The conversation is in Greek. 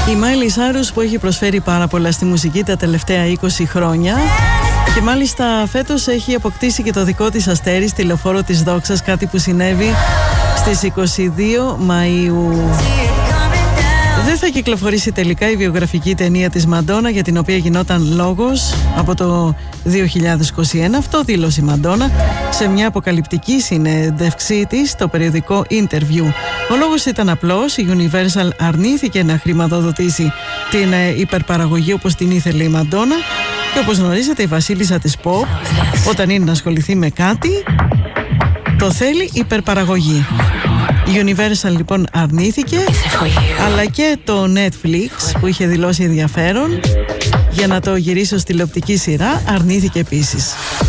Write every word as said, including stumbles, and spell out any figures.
Η Miley Cyrus που έχει προσφέρει πάρα πολλά στη μουσική τα τελευταία είκοσι χρόνια και μάλιστα φέτος έχει αποκτήσει και το δικό της αστέρι στη λεωφόρο της δόξας, κάτι που συνέβη στις είκοσι δύο Μαΐου. Δεν θα κυκλοφορήσει τελικά η βιογραφική ταινία της Μαντόνα, για την οποία γινόταν λόγος από το δύο χιλιάδες είκοσι ένα. Αυτό δήλωσε η Μαντόνα σε μια αποκαλυπτική συνέντευξή της στο περιοδικό Interview. Ο λόγος ήταν απλός: η Universal αρνήθηκε να χρηματοδοτήσει την υπερπαραγωγή όπως την ήθελε η Μαντόνα, και όπως γνωρίζετε η βασίλισσα της pop, όταν είναι να ασχοληθεί με κάτι, το θέλει υπερπαραγωγή. Η Universal λοιπόν αρνήθηκε, αλλά και το Netflix που είχε δηλώσει ενδιαφέρον για να το γυρίσει ως τηλεοπτική σειρά αρνήθηκε επίσης.